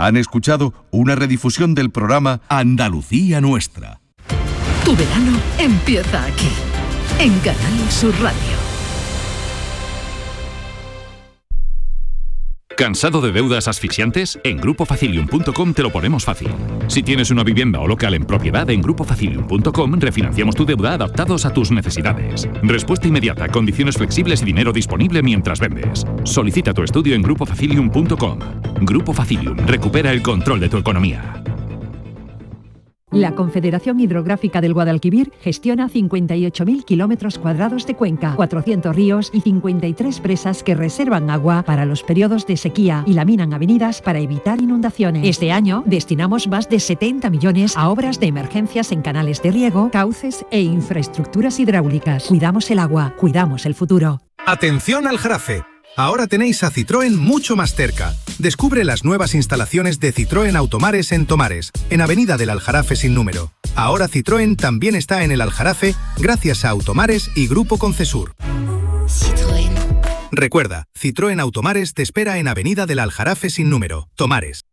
Han escuchado una redifusión del programa Andalucía Nuestra. Tu verano empieza aquí, en Canal Sur Radio. ¿Cansado de deudas asfixiantes? En GrupoFacilium.com te lo ponemos fácil. Si tienes una vivienda o local en propiedad, en GrupoFacilium.com refinanciamos tu deuda adaptados a tus necesidades. Respuesta inmediata, condiciones flexibles y dinero disponible mientras vendes. Solicita tu estudio en GrupoFacilium.com. Grupo Facilium, recupera el control de tu economía. La Confederación Hidrográfica del Guadalquivir gestiona 58.000 kilómetros cuadrados de cuenca, 400 ríos y 53 presas que reservan agua para los periodos de sequía y laminan avenidas para evitar inundaciones. Este año destinamos más de 70 millones a obras de emergencias en canales de riego, cauces e infraestructuras hidráulicas. Cuidamos el agua, cuidamos el futuro. ¡Atención al Jarafe! Ahora tenéis a Citroën mucho más cerca. Descubre las nuevas instalaciones de Citroën Automares en Tomares, en Avenida del Aljarafe sin número. Ahora Citroën también está en el Aljarafe gracias a Automares y Grupo Concesur. Citroën. Recuerda, Citroën Automares te espera en Avenida del Aljarafe sin número, Tomares.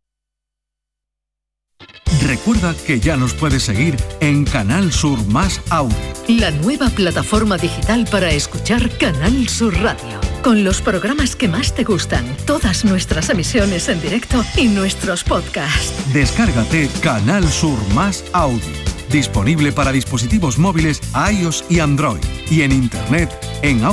Recuerda que ya nos puedes seguir en Canal Sur Más Audio. La nueva plataforma digital para escuchar Canal Sur Radio. Con los programas que más te gustan, todas nuestras emisiones en directo y nuestros podcasts. Descárgate Canal Sur Más Audio. Disponible para dispositivos móviles iOS y Android. Y en internet en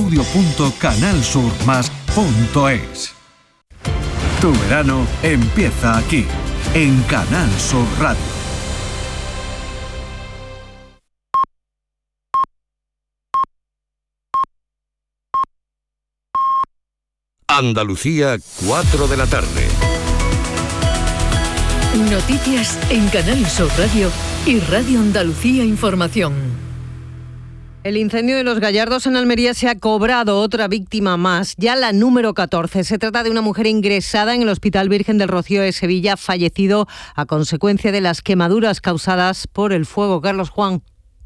audio.canalsurmas.es. Tu verano empieza aquí, en Canal Sur Radio. Andalucía, 4 de la tarde. Noticias en Canal Sur Radio y Radio Andalucía Información. El incendio de Los Gallardos en Almería se ha cobrado otra víctima más, ya la número 14. Se trata de una mujer ingresada en el Hospital Virgen del Rocío de Sevilla, fallecido a consecuencia de las quemaduras causadas por el fuego. Carlos Juan.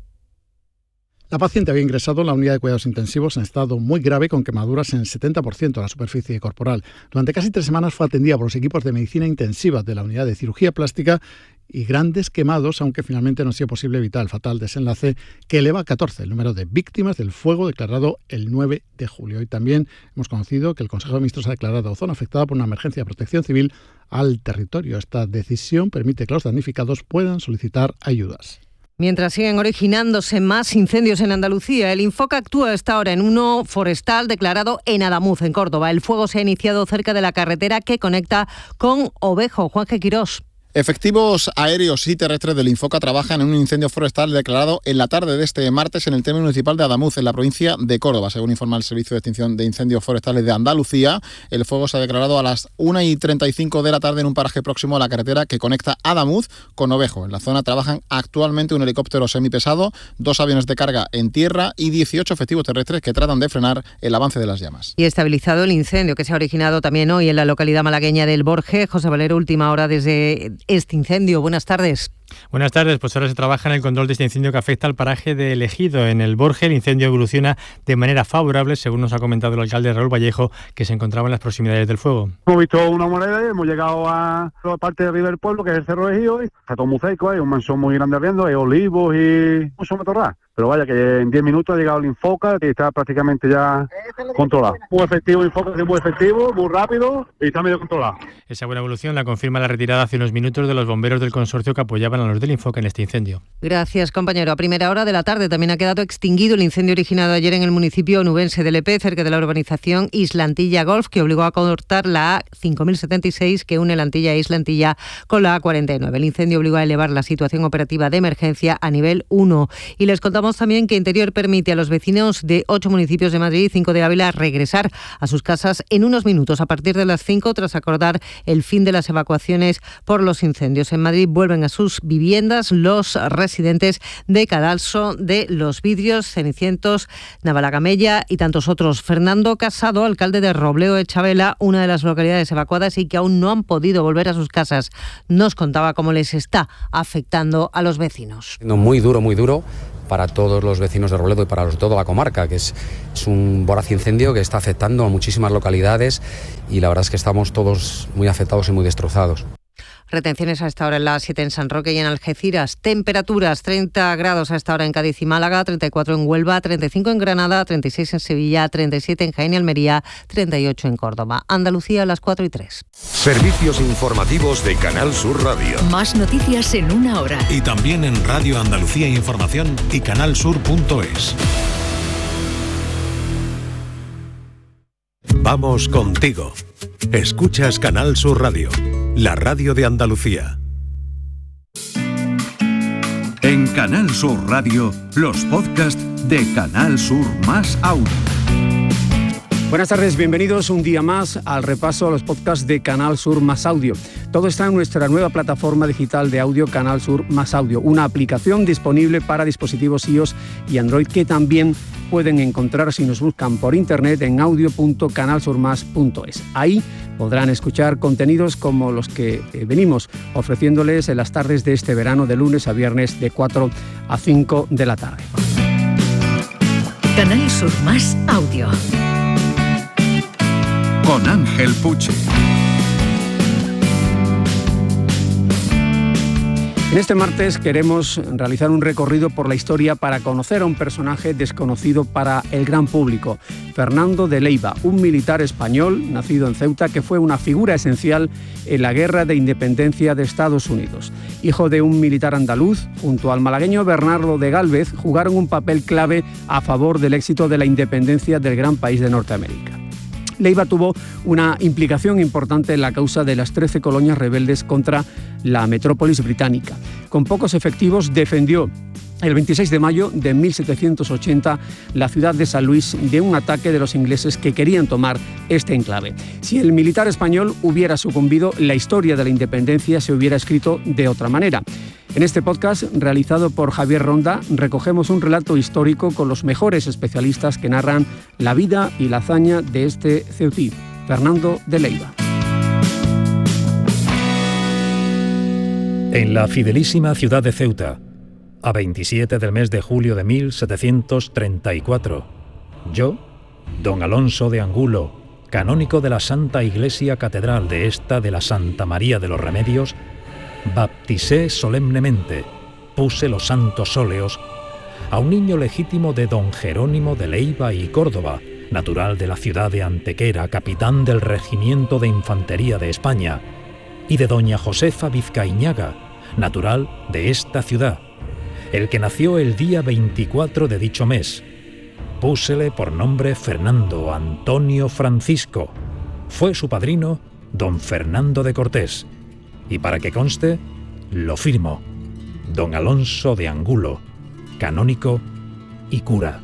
La paciente había ingresado en la unidad de cuidados intensivos en estado muy grave con quemaduras en el 70% de la superficie corporal. Durante casi 3 semanas fue atendida por los equipos de medicina intensiva de la unidad de cirugía plástica y grandes quemados, aunque finalmente no ha sido posible evitar el fatal desenlace que eleva a 14 el número de víctimas del fuego declarado el 9 de julio. Y también hemos conocido que el Consejo de Ministros ha declarado zona afectada por una emergencia de protección civil al territorio. Esta decisión permite que los damnificados puedan solicitar ayudas. Mientras siguen originándose más incendios en Andalucía, el Infoca actúa a esta hora en uno forestal declarado en Adamuz, en Córdoba. El fuego se ha iniciado cerca de la carretera que conecta con Ovejo. Juanje Quirós. Efectivos aéreos y terrestres del Infoca trabajan en un incendio forestal declarado en la tarde de este martes en el término municipal de Adamuz, en la provincia de Córdoba. Según informa el Servicio de Extinción de Incendios Forestales de Andalucía, el fuego se ha declarado a las 1:35 de la tarde en un paraje próximo a la carretera que conecta Adamuz con Ovejo. En la zona trabajan actualmente un helicóptero semipesado, 2 aviones de carga en tierra y 18 efectivos terrestres que tratan de frenar el avance de las llamas. Y estabilizado el incendio que se ha originado también hoy en la localidad malagueña del Borje. José Valero, última hora desde este incendio. Buenas tardes. Buenas tardes, pues ahora se trabaja en el control de este incendio que afecta al paraje de Ejido, en el Borje. El incendio evoluciona de manera favorable, según nos ha comentado el alcalde Raúl Vallejo, que se encontraba en las proximidades del fuego. Hemos visto una moneda y hemos llegado a la parte de arriba del pueblo, que es el Cerro de Ejido, y está todo muy seco, hay un manchón muy grande ardiendo, hay olivos y mucho matorral. Pero vaya, que en 10 minutos ha llegado el Infoca, que está prácticamente ya controlado. Muy efectivo el Infoca, muy efectivo, muy rápido y está medio controlado. Esa buena evolución la confirma la retirada hace unos minutos de los bomberos del consorcio que apoyaban a los del Infoca en este incendio. Gracias, compañero. A primera hora de la tarde también ha quedado extinguido el incendio originado ayer en el municipio onubense de Lepe, cerca de la urbanización Islantilla Golf, que obligó a cortar la A5076 que une la Antilla e Islantilla con la A49. El incendio obligó a elevar la situación operativa de emergencia a nivel 1. Y les contamos también que Interior permite a los vecinos de 8 municipios de Madrid y 5 de Ávila regresar a sus casas en unos minutos a partir de las 5 tras acordar el fin de las evacuaciones por los incendios. En Madrid vuelven a sus viviendas los residentes de Cadalso, de Los Vidrios, Cenicientos, Navalagamella y tantos otros. Fernando Casado, alcalde de Robleo de Chavela, una de las localidades evacuadas y que aún no han podido volver a sus casas, nos contaba cómo les está afectando a los vecinos. Muy duro para todos los vecinos de Robledo y para toda la comarca, que es un voraz incendio que está afectando a muchísimas localidades y la verdad es que estamos todos muy afectados y muy destrozados. Retenciones a esta hora en la 7 en San Roque y en Algeciras. Temperaturas 30 grados a esta hora en Cádiz y Málaga, 34 en Huelva, 35 en Granada, 36 en Sevilla, 37 en Jaén y Almería, 38 en Córdoba. Andalucía a las 4 y 3. Servicios informativos de Canal Sur Radio. Más noticias en una hora. Y también en Radio Andalucía Información y canalsur.es. Vamos contigo. Escuchas Canal Sur Radio, la radio de Andalucía. En Canal Sur Radio, los podcasts de Canal Sur Más Audio. Buenas tardes, bienvenidos un día más al repaso a los podcasts de Canal Sur Más Audio. Todo está en nuestra nueva plataforma digital de audio Canal Sur Más Audio, una aplicación disponible para dispositivos iOS y Android que también pueden encontrar si nos buscan por internet en audio.canalsurmas.es. Ahí podrán escuchar contenidos como los que venimos ofreciéndoles en las tardes de este verano de lunes a viernes de 4 a 5 de la tarde. Canal Sur Más Audio. Con Ángel Puche. En este martes queremos realizar un recorrido por la historia para conocer a un personaje desconocido para el gran público, Fernando de Leiva, un militar español nacido en Ceuta que fue una figura esencial en la Guerra de Independencia de Estados Unidos. Hijo de un militar andaluz, junto al malagueño Bernardo de Gálvez, jugaron un papel clave a favor del éxito de la independencia del gran país de Norteamérica. Leiva tuvo una implicación importante en la causa de las 13 colonias rebeldes contra la metrópolis británica. Con pocos efectivos defendió el 26 de mayo de 1780 la ciudad de San Luis de un ataque de los ingleses que querían tomar este enclave. Si el militar español hubiera sucumbido, la historia de la independencia se hubiera escrito de otra manera. En este podcast, realizado por Javier Ronda, recogemos un relato histórico con los mejores especialistas que narran la vida y la hazaña de este ceutí, Fernando de Leiva. En la fidelísima ciudad de Ceuta, a 27 del mes de julio de 1734, yo, don Alonso de Angulo, canónico de la Santa Iglesia Catedral de esta de la Santa María de los Remedios, bapticé solemnemente, puse los santos óleos, a un niño legítimo de don Jerónimo de Leiva y Córdoba, natural de la ciudad de Antequera, capitán del Regimiento de Infantería de España, y de doña Josefa Vizcaíñaga, natural de esta ciudad, el que nació el día 24 de dicho mes. Púsele por nombre Fernando Antonio Francisco. Fue su padrino don Fernando de Cortés. Y para que conste, lo firmo, don Alonso de Angulo, canónico y cura.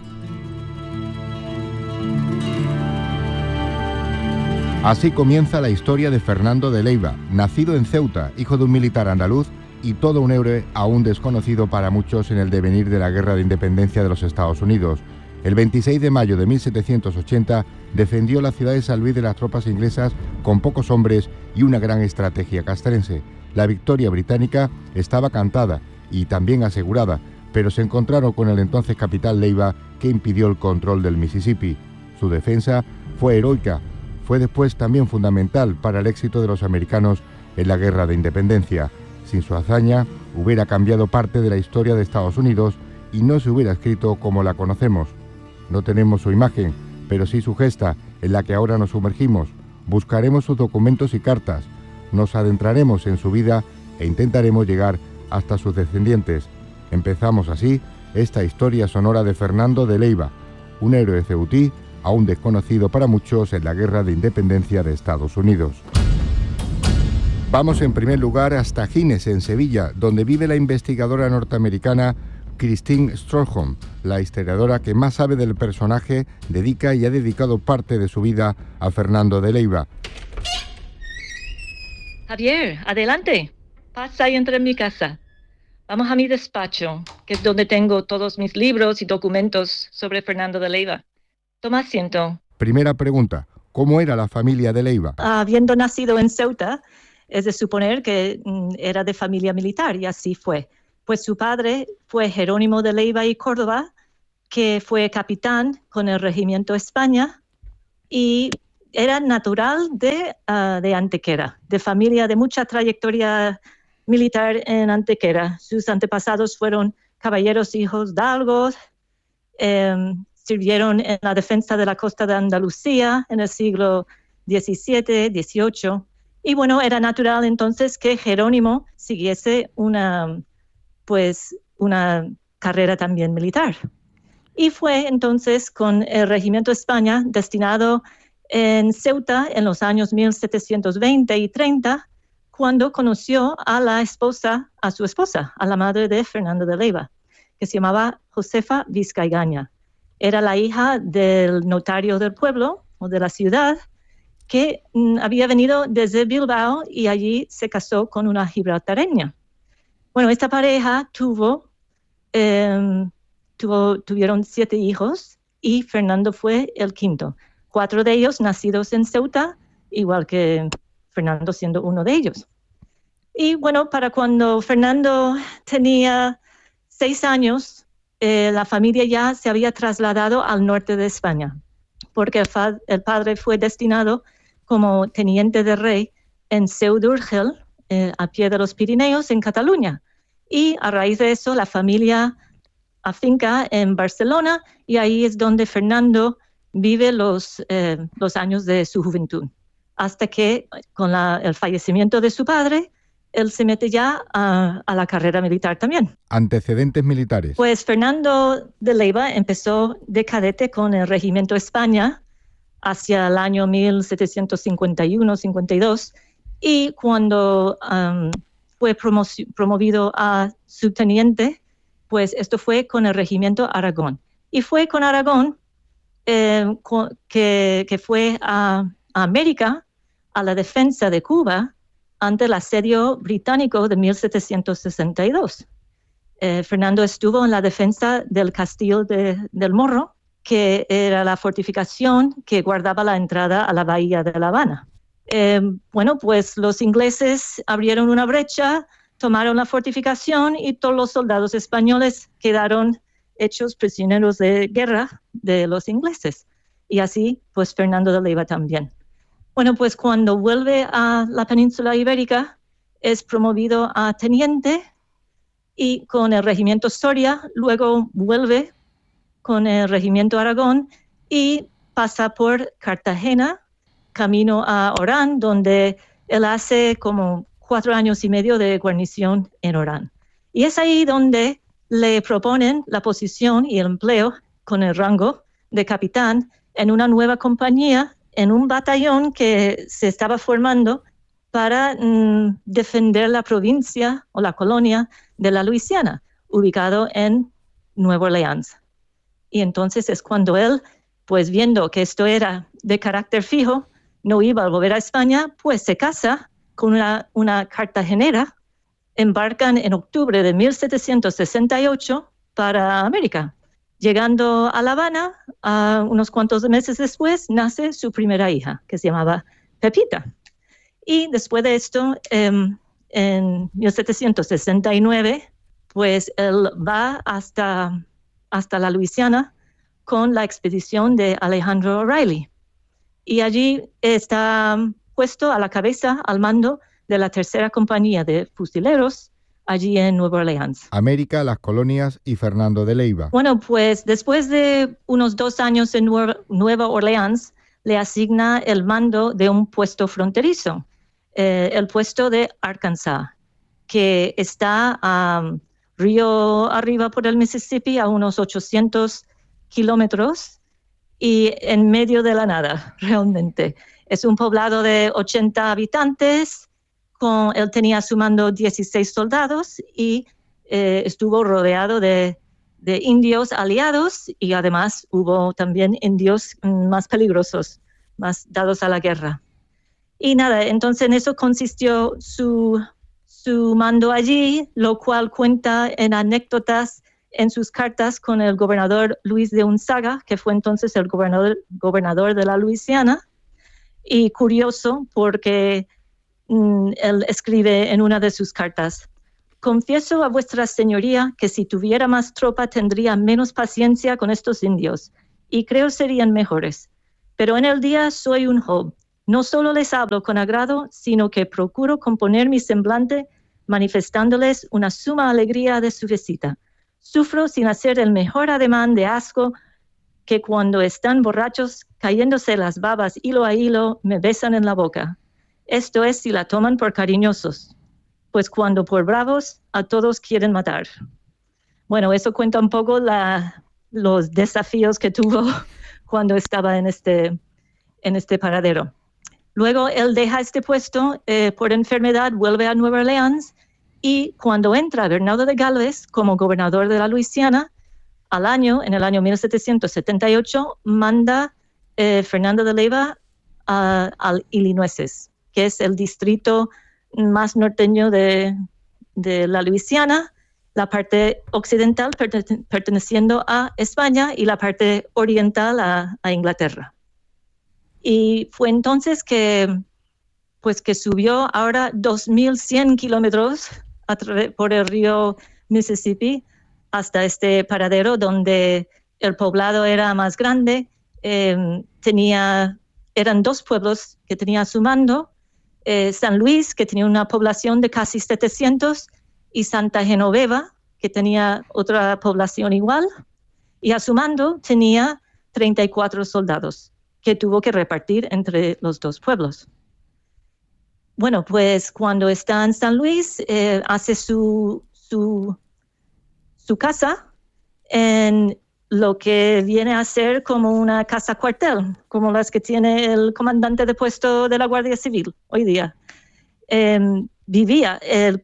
Así comienza la historia de Fernando de Leiva, nacido en Ceuta, hijo de un militar andaluz y todo un héroe aún desconocido para muchos en el devenir de la Guerra de Independencia de los Estados Unidos. El 26 de mayo de 1780 defendió la ciudad de San Luis de las tropas inglesas con pocos hombres y una gran estrategia castrense. La victoria británica estaba cantada y también asegurada, pero se encontraron con el entonces capitán Leiva que impidió el control del Mississippi. Su defensa fue heroica, fue después también fundamental para el éxito de los americanos en la Guerra de Independencia. Sin su hazaña hubiera cambiado parte de la historia de Estados Unidos y no se hubiera escrito como la conocemos. No tenemos su imagen, pero sí su gesta, en la que ahora nos sumergimos. Buscaremos sus documentos y cartas, nos adentraremos en su vida e intentaremos llegar hasta sus descendientes. Empezamos así esta historia sonora de Fernando de Leiva, un héroe ceutí aún desconocido para muchos en la Guerra de Independencia de Estados Unidos. Vamos en primer lugar hasta Gines, en Sevilla, donde vive la investigadora norteamericana Christine Stroholm, la historiadora que más sabe del personaje, dedica y ha dedicado parte de su vida a Fernando de Leiva. Javier, adelante. Pasa y entra en mi casa. Vamos a mi despacho, que es donde tengo todos mis libros y documentos sobre Fernando de Leiva. Toma asiento. Primera pregunta, ¿cómo era la familia de Leiva? Habiendo nacido en Ceuta, es de suponer que era de familia militar, y así fue. Pues su padre fue Jerónimo de Leiva y Córdoba, que fue capitán con el Regimiento España, y era natural de Antequera, de familia de mucha trayectoria militar en Antequera. Sus antepasados fueron caballeros hidalgos, sirvieron en la defensa de la costa de Andalucía en el siglo XVII, XVIII. Y bueno, era natural entonces que Jerónimo siguiese una carrera también militar. Y fue entonces con el Regimiento España destinado en Ceuta en los años 1720 y 30, cuando conoció a su esposa, a la madre de Fernando de Leiva, que se llamaba Josefa Vizcaigaña. Era la hija del notario del pueblo o de la ciudad, que había venido desde Bilbao y allí se casó con una gibraltareña. Bueno, esta pareja tuvieron 7 hijos y Fernando fue el quinto. 4 de ellos nacidos en Ceuta, igual que Fernando siendo uno de ellos. Y bueno, para cuando Fernando tenía 6 años, la familia ya se había trasladado al norte de España, porque el padre fue destinado como teniente de rey en Seu d'Urgell, a pie de los Pirineos, en Cataluña. Y a raíz de eso, la familia afinca en Barcelona, y ahí es donde Fernando vive los años de su juventud, hasta que con el fallecimiento de su padre, él se mete ya a la carrera militar también. Antecedentes militares. Pues Fernando de Leiva empezó de cadete con el Regimiento España hacia el año 1751-52, y cuando fue promovido a subteniente, pues esto fue con el Regimiento Aragón. Y fue con Aragón que fue a América, a la defensa de Cuba, ante el asedio británico de 1762. Fernando estuvo en la defensa del Castillo del Morro, que era la fortificación que guardaba la entrada a la bahía de La Habana. Bueno, pues los ingleses abrieron una brecha, tomaron la fortificación y todos los soldados españoles quedaron hechos prisioneros de guerra de los ingleses. Y así, pues Fernando de Leiva también. Bueno, pues cuando vuelve a la península ibérica, es promovido a teniente y con el Regimiento Soria, luego vuelve con el Regimiento Aragón y pasa por Cartagena, camino a Orán, donde él hace como 4 años y medio de guarnición en Orán. Y es ahí donde le proponen la posición y el empleo con el rango de capitán en una nueva compañía, en un batallón que se estaba formando para defender la provincia o la colonia de la Luisiana, ubicado en Nueva Orleans. Y entonces es cuando él, pues viendo que esto era de carácter fijo, no iba a volver a España, pues se casa con una cartagenera, embarcan en octubre de 1768 para América. Llegando a La Habana, unos cuantos meses después, nace su primera hija, que se llamaba Pepita. Y después de esto, en 1769, pues él va hasta la Luisiana con la expedición de Alejandro O'Reilly. Y allí está puesto a la cabeza, al mando de la tercera compañía de fusileros, allí en Nueva Orleans. América, las colonias y Fernando de Leiva. Bueno, pues después de unos 2 años en Nueva Orleans, le asigna el mando de un puesto fronterizo, el puesto de Arkansas, que está río arriba por el Mississippi, a unos 800 kilómetros, y en medio de la nada, realmente. Es un poblado de 80 habitantes, él tenía a su mando 16 soldados y estuvo rodeado de indios aliados, y además hubo también indios más peligrosos, más dados a la guerra. Y nada, entonces en eso consistió su mando allí, lo cual cuenta en anécdotas en sus cartas con el gobernador Luis de Unzaga, que fue entonces el gobernador de la Luisiana. Y curioso porque él escribe en una de sus cartas: confieso a vuestra señoría que si tuviera más tropa tendría menos paciencia con estos indios, y creo serían mejores. Pero en el día soy un Job. No solo les hablo con agrado, sino que procuro componer mi semblante manifestándoles una suma alegría de su visita. Sufro sin hacer el mejor ademán de asco que cuando están borrachos, cayéndose las babas hilo a hilo, me besan en la boca. Esto es si la toman por cariñosos, pues cuando por bravos a todos quieren matar. Bueno, eso cuenta un poco los desafíos que tuvo cuando estaba en este paradero. Luego él deja este puesto por enfermedad, vuelve a Nueva Orleans y cuando entra Bernardo de Galvez como gobernador de la Luisiana, en el año 1778, manda Fernando de Leyva al Illinois, que es el distrito más norteño de la Luisiana, la parte occidental perteneciendo a España y la parte oriental a Inglaterra. Y fue entonces que subió ahora 2.100 kilómetros por el río Mississippi hasta este paradero donde el poblado era más grande. Eran 2 pueblos que tenía a su mando, San Luis, que tenía una población de casi 700, y Santa Genoveva, que tenía otra población igual, y a su mando tenía 34 soldados que tuvo que repartir entre los 2 pueblos. Bueno, pues cuando está en San Luis, hace su casa en lo que viene a ser como una casa cuartel, como las que tiene el comandante de puesto de la Guardia Civil hoy día. Vivía el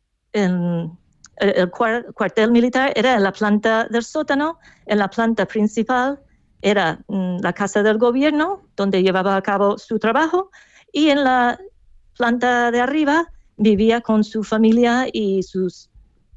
cuartel militar, era en la planta del sótano, en la planta principal era la casa del gobierno, donde llevaba a cabo su trabajo, y en la planta de arriba vivía con su familia y sus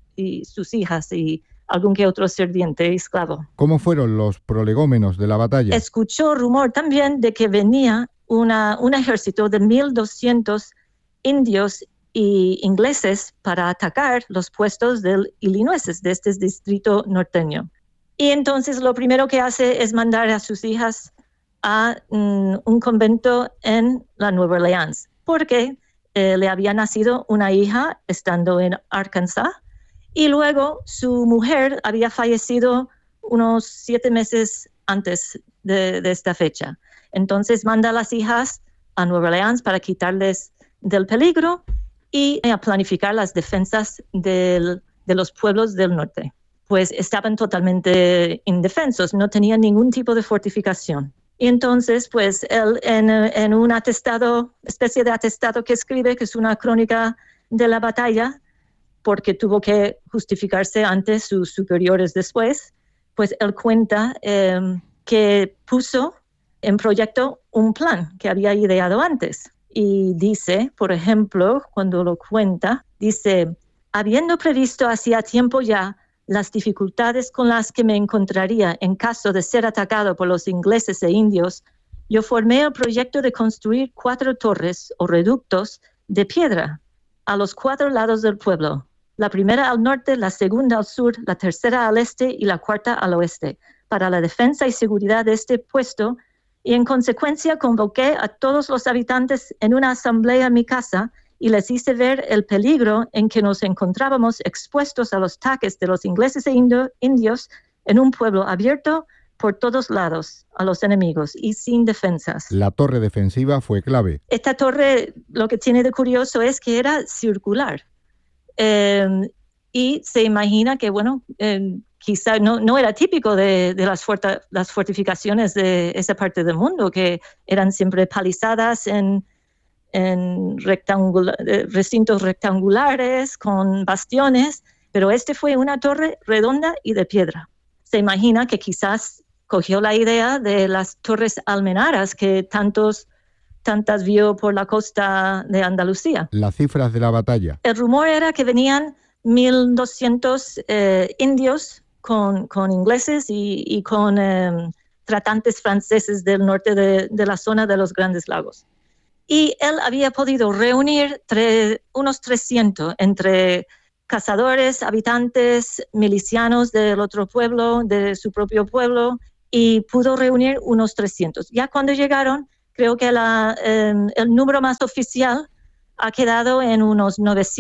hijas y algún que otro sirviente y esclavo. ¿Cómo fueron los prolegómenos de la batalla? Escuchó rumor también de que venía un ejército de 1.200 indios y ingleses para atacar los puestos del Illinois, de este distrito norteño. Y entonces lo primero que hace es mandar a sus hijas a un convento en la Nueva Orleans, porque le había nacido una hija estando en Arkansas, y luego su mujer había fallecido unos 7 meses antes de esta fecha. Entonces manda a las hijas a Nueva Orleans para quitarles del peligro y a planificar las defensas de los pueblos del norte. Pues estaban totalmente indefensos, no tenían ningún tipo de fortificación. Y entonces, pues él en un especie de atestado que escribe, que es una crónica de la batalla, porque tuvo que justificarse ante sus superiores después, pues él cuenta que puso en proyecto un plan que había ideado antes. Y dice, por ejemplo, cuando lo cuenta, dice, habiendo previsto hacía tiempo ya las dificultades con las que me encontraría en caso de ser atacado por los ingleses e indios, yo formé el proyecto de construir 4 torres o reductos de piedra a los 4 lados del pueblo. La primera al norte, la segunda al sur, la tercera al este y la cuarta al oeste, para la defensa y seguridad de este puesto, y en consecuencia convoqué a todos los habitantes en una asamblea en mi casa y les hice ver el peligro en que nos encontrábamos expuestos a los ataques de los ingleses e indios en un pueblo abierto por todos lados a los enemigos y sin defensas. La torre defensiva fue clave. Esta torre, lo que tiene de curioso es que era circular. Y se imagina que, bueno, quizá no era típico de las fortificaciones de esa parte del mundo, que eran siempre palizadas en recintos rectangulares con bastiones, pero este fue una torre redonda y de piedra. Se imagina que quizás cogió la idea de las torres almenaras que tantas vio por la costa de Andalucía. Las cifras de la batalla. El rumor era que venían 1.200 indios con ingleses y con tratantes franceses del norte de la zona de los Grandes Lagos. Y él había podido reunir unos 300 entre cazadores, habitantes, milicianos del otro pueblo, de su propio pueblo, y pudo reunir unos 300. Ya cuando llegaron, creo que el número más oficial ha quedado en unos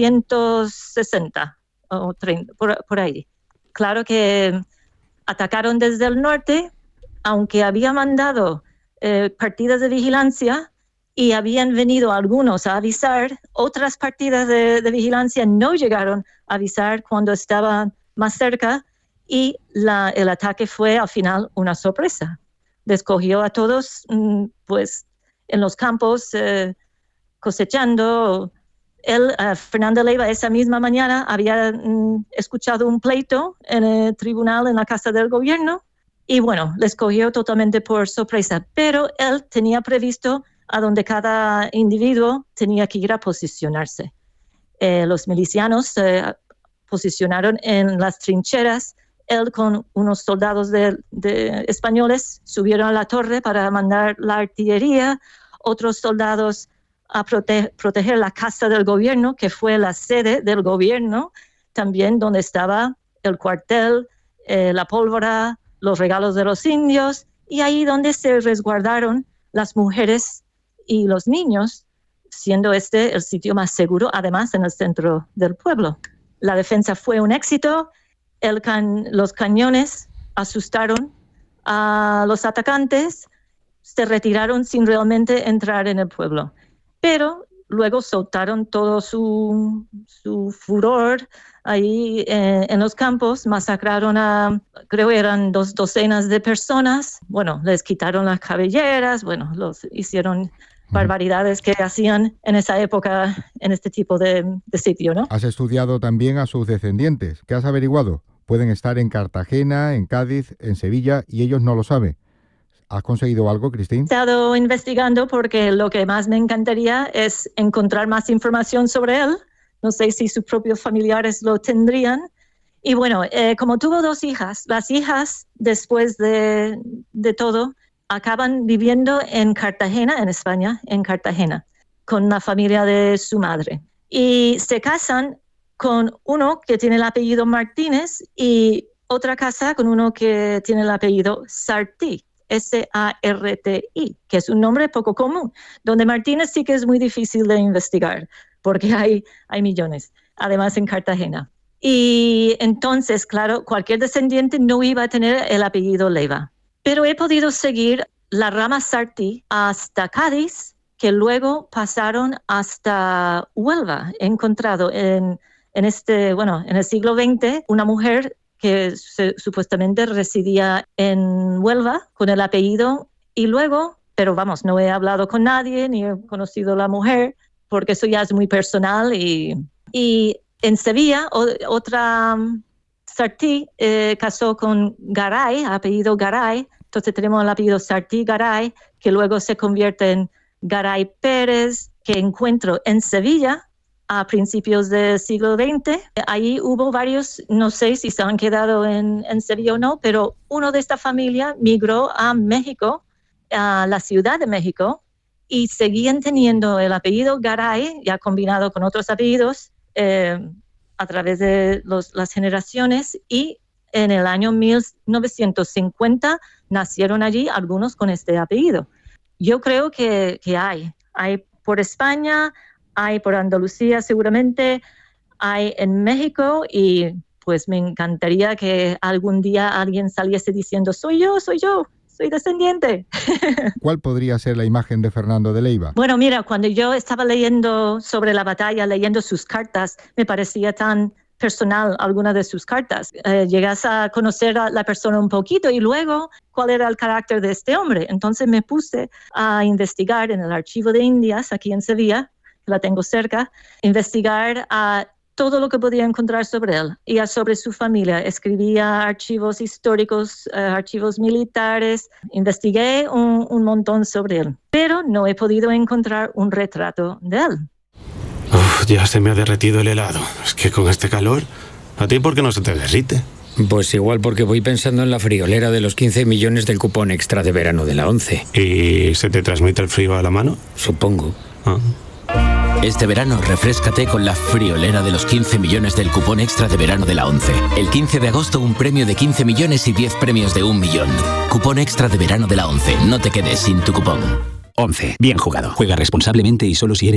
960 o 30, por ahí. Claro que atacaron desde el norte, aunque había mandado partidas de vigilancia y habían venido algunos a avisar, otras partidas de vigilancia no llegaron a avisar cuando estaban más cerca y el ataque fue al final una sorpresa. Descogió a todos pues en los campos cosechando. Fernando Leiva, esa misma mañana había escuchado un pleito en el tribunal en la Casa del Gobierno y bueno, les cogió totalmente por sorpresa, pero él tenía previsto a donde cada individuo tenía que ir a posicionarse. Los milicianos posicionaron en las trincheras. Él con unos soldados españoles subieron a la torre para mandar la artillería, otros soldados a proteger la Casa del Gobierno, que fue la sede del gobierno, también donde estaba el cuartel, la pólvora, los regalos de los indios, y ahí donde se resguardaron las mujeres y los niños, siendo este el sitio más seguro, además en el centro del pueblo. La defensa fue un éxito, los cañones asustaron a los atacantes, se retiraron sin realmente entrar en el pueblo. Pero luego soltaron todo su furor ahí en los campos, masacraron creo eran 2 docenas de personas, bueno, les quitaron las cabelleras, bueno, los hicieron barbaridades que hacían en esa época en este tipo de sitio, ¿no? Has estudiado también a sus descendientes. ¿Qué has averiguado? Pueden estar en Cartagena, en Cádiz, en Sevilla y ellos no lo saben. ¿Has conseguido algo, Cristín? He estado investigando porque lo que más me encantaría es encontrar más información sobre él. No sé si sus propios familiares lo tendrían. Y bueno, como tuvo 2 hijas, las hijas, después de todo, acaban viviendo en Cartagena, en España, en Cartagena, con la familia de su madre. Y se casan con uno que tiene el apellido Martínez y otra casa con uno que tiene el apellido Sartí. S-A-R-T-I, que es un nombre poco común, donde Martínez sí que es muy difícil de investigar, porque hay millones, además en Cartagena. Y entonces, claro, cualquier descendiente no iba a tener el apellido Leiva. Pero he podido seguir la rama Sartí hasta Cádiz, que luego pasaron hasta Huelva. He encontrado en el siglo XX, una mujer que supuestamente residía en Huelva con el apellido y luego, pero vamos, no he hablado con nadie ni he conocido a la mujer porque eso ya es muy personal y en Sevilla otra Sartí casó con Garay, apellido Garay, entonces tenemos el apellido Sartí Garay que luego se convierte en Garay Pérez, que encuentro en Sevilla a principios del siglo XX. Ahí hubo varios, no sé si se han quedado en Sevilla o no, pero uno de esta familia migró a México, a la Ciudad de México, y seguían teniendo el apellido Garay, ya combinado con otros apellidos, a través de las generaciones, y en el año 1950 nacieron allí algunos con este apellido. Yo creo que hay por España, hay por Andalucía seguramente, hay en México y pues me encantaría que algún día alguien saliese diciendo soy yo, soy descendiente. ¿Cuál podría ser la imagen de Fernando de Leiva? Bueno, mira, cuando yo estaba leyendo sobre la batalla, leyendo sus cartas, me parecía tan personal alguna de sus cartas. Llegas a conocer a la persona un poquito y luego cuál era el carácter de este hombre. Entonces me puse a investigar en el Archivo de Indias, aquí en Sevilla, la tengo cerca, investigar a todo lo que podía encontrar sobre él y sobre su familia. Escribía archivos históricos, archivos militares, investigué un montón sobre él, pero no he podido encontrar un retrato de él. Uf, ya se me ha derretido el helado. Es que con este calor, ¿a ti por qué no se te derrite? Pues igual porque voy pensando en la friolera de los 15 millones del cupón extra de verano de la ONCE. ¿Y se te transmite el frío a la mano? Supongo. Ah. Este verano refréscate con la friolera de los 15 millones del cupón extra de verano de la ONCE. El 15 de agosto un premio de 15 millones y 10 premios de 1 millón. Cupón extra de verano de la ONCE. No te quedes sin tu cupón. 11. Bien jugado. Juega responsablemente y solo si eres